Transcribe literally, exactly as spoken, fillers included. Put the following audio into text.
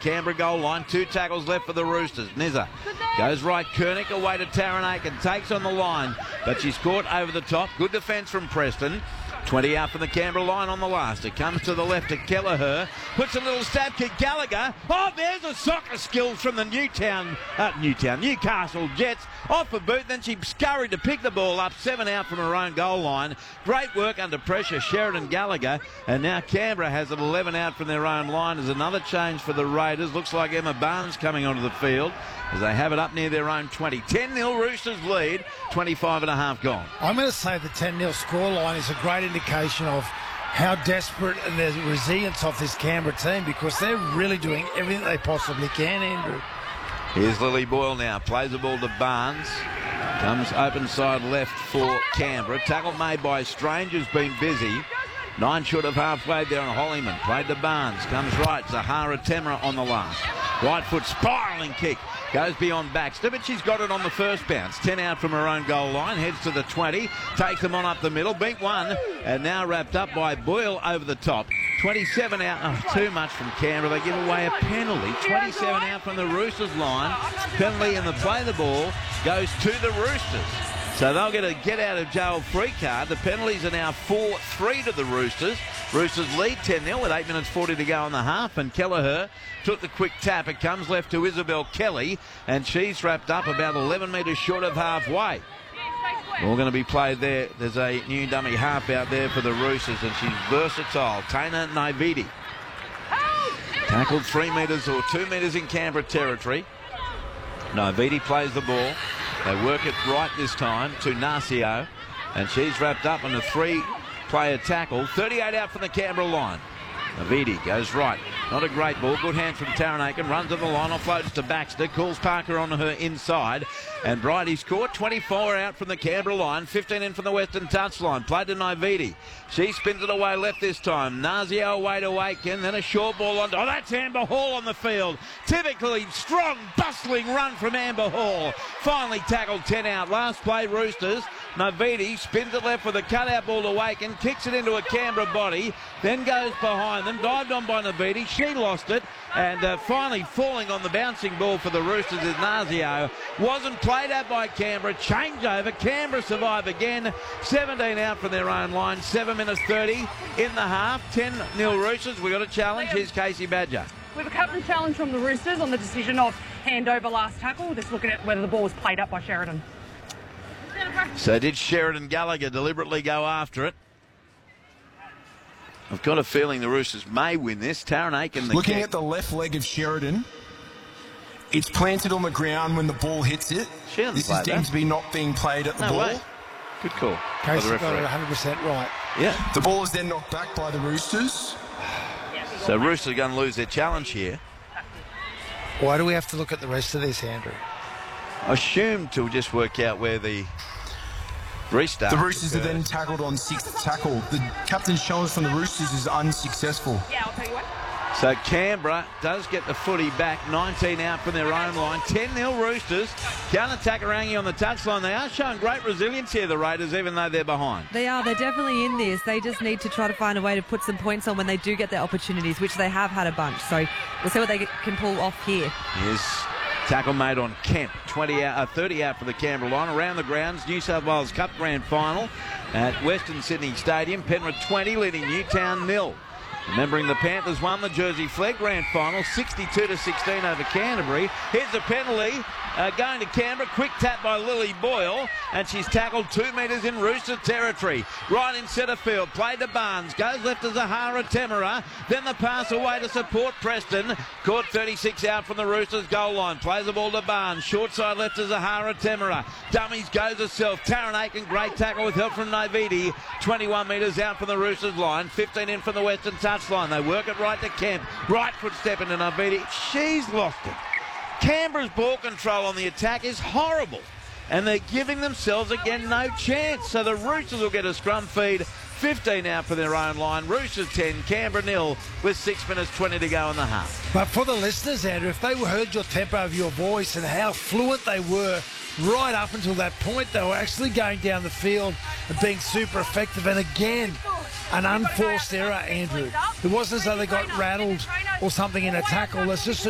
Canberra goal line. Two tackles left for the Roosters. Nizza goes right. Kernick away to Taranaki, takes on the line, but she's caught over the top. Good defence from Preston. twenty out from the Canberra line on the last. It comes to the left to Kelleher. Puts a little stab kick. Gallagher. Oh, there's a soccer skills from the Newtown, uh, Newtown, Newcastle Jets. Off a boot. Then she scurried to pick the ball up. Seven out from her own goal line. Great work under pressure, Sheridan Gallagher. And now Canberra has an eleven out from their own line. There's another change for the Raiders. Looks like Emma Barnes coming onto the field as they have it up near their own twenty. ten nil Roosters lead. twenty-five and a half gone. I'm going to say the ten nil scoreline is a great indication of how desperate and the resilience of this Canberra team, because they're really doing everything they possibly can, Andrew. Here's Lily Boyle now. Plays the ball to Barnes. Comes open side left for Canberra. Tackle made by Strange, who's been busy. Nine short of halfway there on Hollyman. Played to Barnes. Comes right. Zahara Temra on the last. Right foot spiralling kick. Goes beyond Baxter, but she's got it on the first bounce. ten out from her own goal line. Heads to the twenty. Takes them on up the middle. Beat one. And now wrapped up by Boyle over the top. twenty-seven out. Oh, too much from Canberra. They give away a penalty. twenty-seven out from the Roosters line. Penalty and the play the ball goes to the Roosters. So they'll get a get out of jail free card. The penalties are now four three to the Roosters. Roosters lead ten nil with eight minutes forty to go in the half. And Kelleher took the quick tap. It comes left to Isabel Kelly. And she's wrapped up about eleven metres short of halfway. All going to be played there. There's a new dummy half out there for the Roosters. And she's versatile. Taina Naividi. Tackled three metres or two metres in Canberra territory. Naividi plays the ball. They work it right this time to Narcio, and she's wrapped up in a three-player tackle. thirty-eight out from the Canberra line. Navidi goes right. Not a great ball. Good hand from Taranaki. Runs on the line. Offloads to Baxter. Calls Parker on her inside. And Bridie's caught. twenty-four out from the Canberra line. fifteen in from the Western touchline. Played to Naividi. She spins it away left this time. Nazio away to Aiken. Then a short ball on. Oh, that's Amber Hall on the field. Typically strong, bustling run from Amber Hall. Finally tackled ten out. Last play, Roosters. Naividi spins it left with a cutout ball to Aiken. Kicks it into a Canberra body. Then goes behind them. Dived on by Naividi. She lost it. And uh, finally falling on the bouncing ball for the Roosters is Nazio. Wasn't played out by Canberra. Change over. Canberra survive again. seventeen out from their own line. seven minutes thirty in the half. ten nil Roosters. We've got a challenge. Here's Casey Badger. We have a captain challenge from the Roosters on the decision of handover last tackle. Just looking at whether the ball was played up by Sheridan. So did Sheridan Gallagher deliberately go after it? I've got a feeling the Roosters may win this. Taranaki and the Looking kick. at the left leg of Sheridan, it's planted on the ground when the ball hits it. She hasn't This is played deemed that. to be not being played at the No ball. way. Good call. Casey by the got it referee. one hundred percent right. Yeah. The ball is then knocked back by the Roosters. So Roosters are going to lose their challenge here. Why do we have to look at the rest of this, Andrew? I assume to just work out where the restart. The Roosters are occurs. then tackled on sixth tackle. The captain's challenge from the Roosters is unsuccessful. Yeah, I'll tell you what. So Canberra does get the footy back. nineteen out from their own line. ten nil Roosters. Counter-attack Arangi on the touchline. They are showing great resilience here, the Raiders, even though they're behind. They are. They're definitely in this. They just need to try to find a way to put some points on when they do get their opportunities, which they have had a bunch. So we'll see what they can pull off here. Here's tackle made on Kemp. twenty out, uh, thirty out for the Canberra line. Around the grounds, New South Wales Cup Grand Final at Western Sydney Stadium. Penrith twenty, leading Newtown nil. Remembering the Panthers won the Jersey Flegg Grand Final sixty-two to sixteen over Canterbury. Here's a penalty uh, going to Canberra. Quick tap by Lily Boyle, and she's tackled two metres in Rooster territory. Right in centre field. Played to Barnes. Goes left to Zahara Temera. Then the pass away to support Preston. Caught thirty-six out from the Roosters goal line. Plays the ball to Barnes. Short side left to Zahara Temera. Dummies goes herself. Taranaki, great tackle with help from Naividi. twenty-one metres out from the Roosters line. fifteen in from the Western touchline. They work it right to Kemp. Right foot step into Naividi. She's lost it. Canberra's ball control on the attack is horrible. And they're giving themselves, again, no chance. So the Roosters will get a scrum feed. fifteen out for their own line. Roosters ten, Canberra nil with six minutes twenty to go in the half. But for the listeners, Andrew, if they heard your tempo of your voice and how fluent they were right up until that point, they were actually going down the field and being super effective. And again, an unforced error, Andrew. It wasn't as though they got rattled or something in a tackle. It's just a